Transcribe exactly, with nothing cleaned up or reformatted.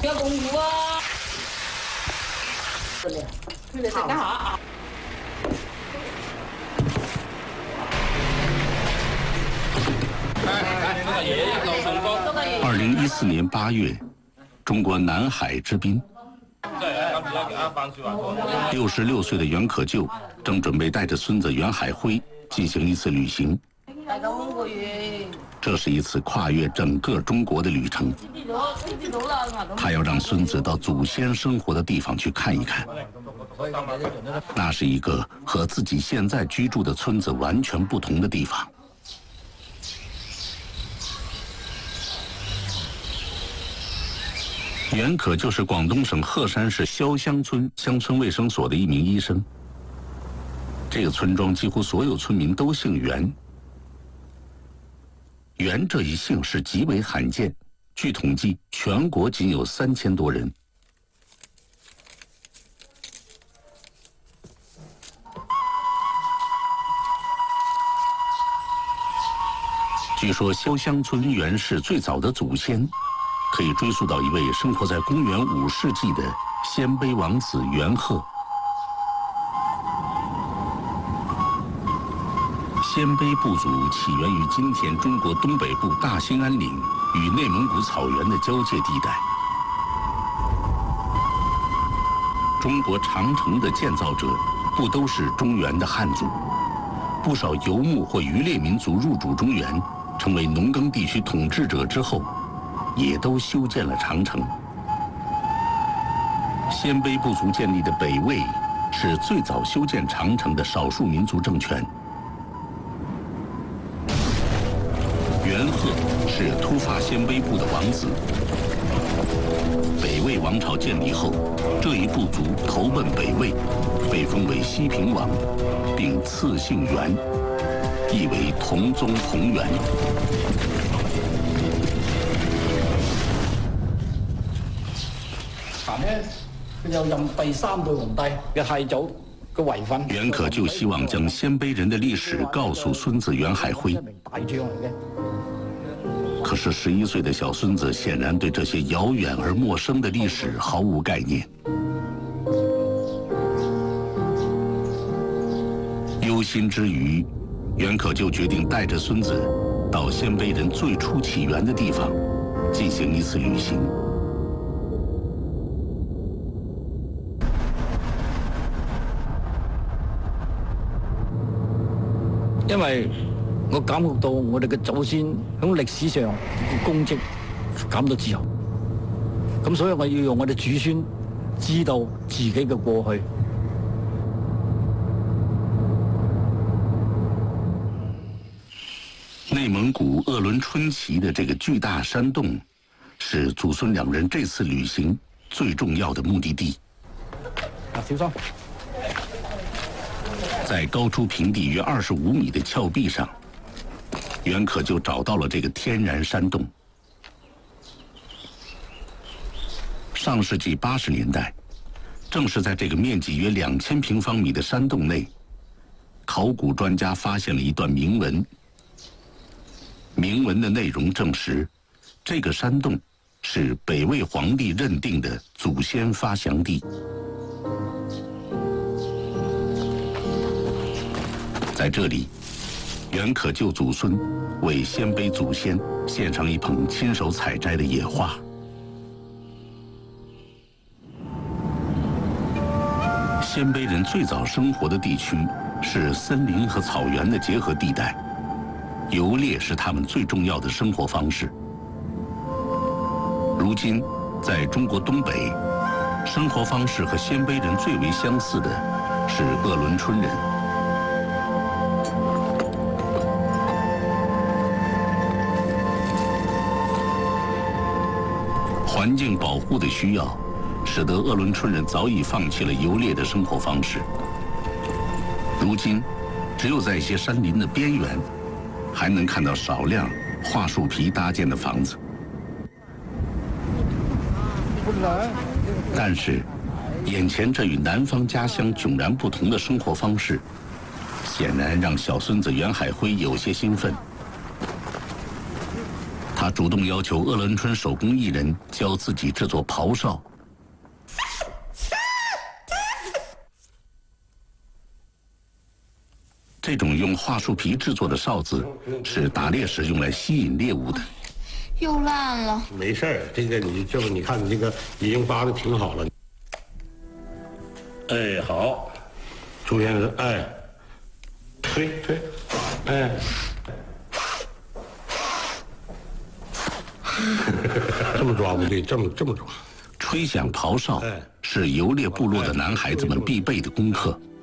要公主啊！对的，对的，干啥啊？ 二零一四年八月，中国南海之滨，六十六岁的袁可舅正准备带着孙子袁海辉进行一次旅行。这是一次跨越整个中国的旅程，他要让孙子到祖先生活的地方去看一看。那是一个和自己现在居住的村子完全不同的地方。袁可就是广东省鹤山市潇湘村乡村卫生所的一名医生。这个村庄几乎所有村民都姓袁。袁这一姓是极为罕见，据统计，全国仅有三千多人。据说潇湘村袁氏最早的祖先，可以追溯到一位生活在公元五世纪的鲜卑王子袁鹤。鲜卑部族起源于今天中国东北部大兴安岭与内蒙古草原的交界地带。中国长城的建造者不都是中原的汉族？不少游牧或渔猎民族入主中原，成为农耕地区统治者之后，也都修建了长城。鲜卑部族建立的北魏是最早修建长城的少数民族政权。袁鹤是突发鲜卑部的王子。北魏王朝建立后，这一部族投奔北魏，被封为西平王，并赐姓袁，意为同宗同源。 又任第三代皇帝嘅太祖嘅遺訓。 袁可就希望將鮮卑人的歷史告訴孫子袁海輝。 大將嚟嘅。 可是十一歲的小孫子顯然對這些遙遠而陌生的歷史毫無概念。憂心之餘，袁可就決定帶着孫子到鮮卑人最初起源的地方進行一次旅行。 因為我感覺到我哋嘅祖先喺歷史上嘅功績感到自豪，咁所以我要讓我哋祖孫知道自己嘅過去。 內蒙古鄂倫春旗的這個巨大山洞，是祖孫兩人這次旅行最重要的目的地。 啊，小心！ 在高出平地約二十五米的峭壁上，袁可就找到了這個天然山洞。上世紀八十年代，正是在這個面積約兩千平方米的山洞內，考古專家發現了一段銘文。銘文的內容證實，這個山洞是北魏皇帝認定的祖先發祥地。在這裡，袁可就祖孫為鮮卑祖先獻上一捧親手採摘的野花。鮮卑人最早生活的地區是森林和草原的結合地帶，遊獵是他們最重要的生活方式。如今，在中國東北，生活方式和鮮卑人最為相似的是鄂倫春人。環境保護的需要，使得鄂倫春人早已放棄了遊獵的生活方式。如今，只有在一些山林的邊緣，還能看到少量桦樹皮搭建的房子。但是，眼前這與南方家鄉迥然不同的生活方式，顯然讓小孫子袁海輝有些興奮。他他主动要求鄂伦春手工艺人教自己制作刨哨。这种用桦树皮制作的哨子是打猎时用来吸引猎物的。 又烂了。 没事儿，这个你这不你看你这个已经扒的挺好了。哎，好，朱先生，哎，推推，哎。这么抓不对，这么这么抓。 吹响刨哨是游猎部落的男孩子们必备的功课。